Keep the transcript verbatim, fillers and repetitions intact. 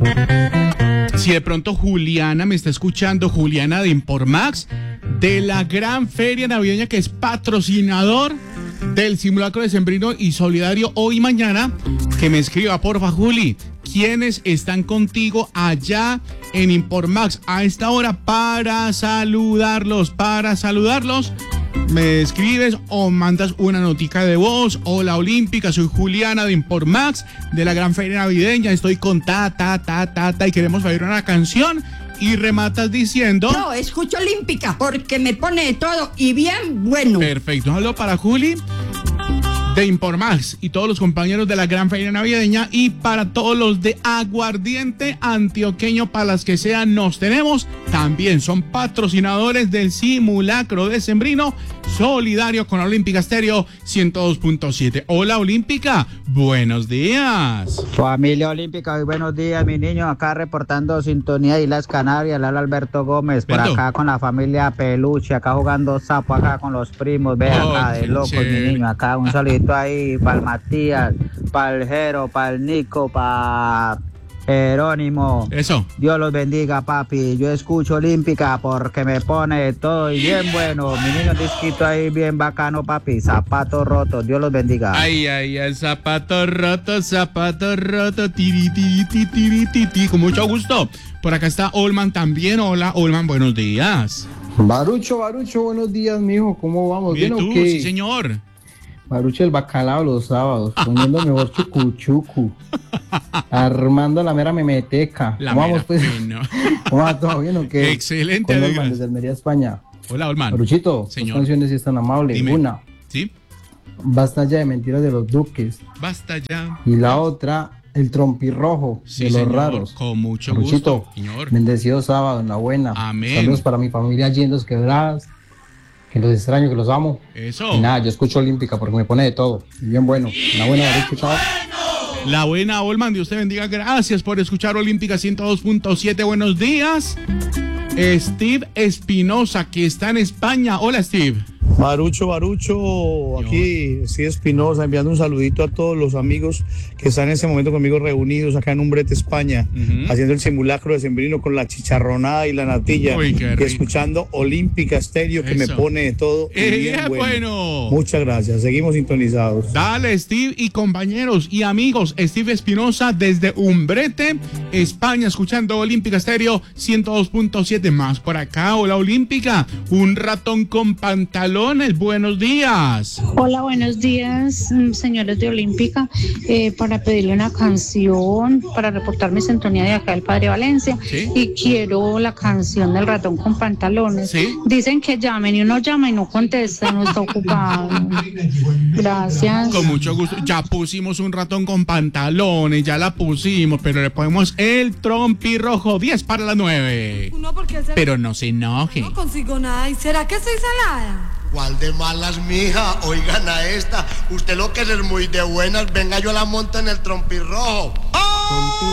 Si de pronto Juliana me está escuchando, Juliana de Impormax, de la gran feria navideña que es patrocinador del simulacro decembrino y solidario hoy y mañana, que me escriba, porfa, Juli, ¿quiénes están contigo allá en Impormax a esta hora para saludarlos, para saludarlos? Me escribes o mandas una notica de voz. Hola Olímpica, soy Juliana de Impormax, de la gran feria navideña, estoy con ta, ta, ta, ta, ta, y queremos oír una canción. Y rematas diciendo... No, escucho Olímpica, porque me pone de todo y bien bueno. Perfecto, un saludo para Juli de Impormax y todos los compañeros de la gran feria navideña, y para todos los de Aguardiente Antioqueño, para las que sean, nos tenemos. También son patrocinadores del simulacro decembrino solidario con Olímpica Estéreo ciento dos punto siete. Hola Olímpica, buenos días. Familia Olímpica, muy buenos días, mi niño, acá reportando sintonía de Islas Canarias, le habla Alberto Gómez, por Beto. acá con la familia Peluche, acá jugando sapo, acá con los primos, vean Oh, acá de locos, chévere. mi niño, acá un saludito ahí para el Matías, para el Jero, para el Nico, para Jerónimo. Eso. Dios los bendiga, papi. Yo escucho Olímpica porque me pone todo y bien bueno. Mi niño disquito ahí bien bacano, papi. Zapatos rotos. Dios los bendiga. Ay, ay, ay, zapato roto, zapato roto, tiri, tiri, tiri, tiri, tiri, tiri. Con mucho gusto. Por acá está Olman también. Hola, Olman, buenos días. Barucho, Barucho, buenos días, mijo. ¿Cómo vamos? Bien, ¿Bien o tú, qué? sí, señor. Barucho, el bacalao los sábados, poniendo mejor chucuchucu, armando la mera memeteca. La ¿Cómo mera, vamos, pues? bueno. ¿Cómo va todo bien o qué? Excelente, Con amigas. Olman, desde Almería, España. Hola, Olman. Baruchito, Señor. dos canciones sí están amables. Dime. Una, ¿Sí? Basta ya de mentiras de los Duques. Basta ya. Y la otra, el trompirrojo Sí, de los señor, raros. con mucho Baruchito, gusto, señor. bendecido sábado, en la buena. Amén. Saludos para mi familia allí en Los Quebradas, que los extraño, que los amo. Eso. Y nada, yo escucho Olímpica porque me pone de todo. Y bien bueno. La buena, Barucho, chao. La buena, Olman, Dios te bendiga. Gracias por escuchar Olímpica ciento dos punto siete. Buenos días. Steve Espinosa, que está en España. Hola, Steve. Barucho, Barucho, aquí sí Espinosa, enviando un saludito a todos los amigos que están en este momento conmigo reunidos acá en Umbrete, España, Uh-huh. haciendo el simulacro decembrino con la chicharronada y la natilla. Uy, qué y rico. escuchando Olímpica Estéreo, que me Eso. pone de todo. y Eh, bien bueno. Muchas gracias, seguimos sintonizados. Dale, Steve, y compañeros y amigos, Steve Espinosa desde Umbrete, España, escuchando Olímpica Estéreo ciento dos punto siete. Más por acá. Hola, Olímpica. Un ratón con pantalones. Buenos días. Hola, buenos días, mm, señores de Olímpica. Eh, para pedirle una canción, para reportar mi sintonía de acá del Padre Valencia. Sí. Y quiero la canción del ratón con pantalones. Sí. Dicen que llamen y uno llama y no contesta, no está ocupado. Gracias. Con mucho gusto. Ya pusimos un ratón con pantalones, ya la pusimos, pero le ponemos el trompirrojo. diez para las nueve. No, porque ese- Pero no se enoje. no consigo nada. ¿Y será que estoy salada? ¿Cuál de malas, mija? Oigan a esta. Usted lo que es muy de buenas. Venga, yo la monto en el trompirrojo. ¡Oh!